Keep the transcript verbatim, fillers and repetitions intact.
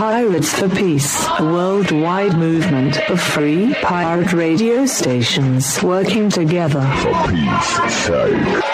Pirates for Peace, a worldwide movement of free pirate radio stations working together for peace sake.